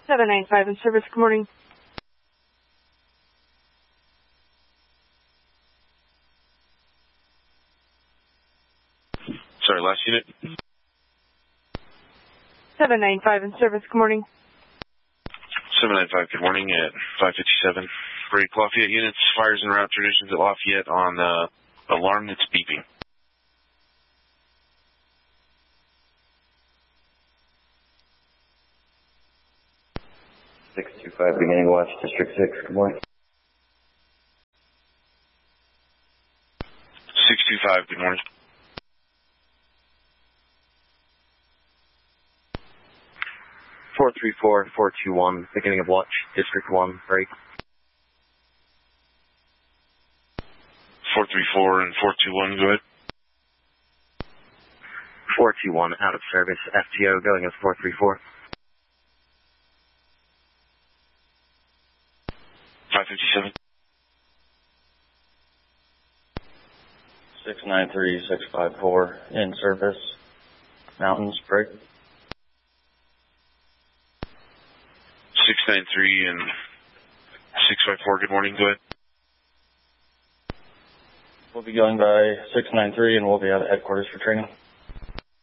795 in service. Good morning. Sorry, last unit. 795 in service. Good morning. 795, good morning at 557. Brady Lafayette units, fires en route, Traditions at Lafayette on alarm that's beeping. Beginning watch, District 6, good morning. 625, good morning. Four 421, beginning of watch, District 1, break. 434 and 421, go ahead. 421, out of service, FTO going as 434. 557. 693, 654, in service, Mountains, break. 693 and 654, good morning, go ahead. We'll be going by 693 and we'll be out at headquarters for training.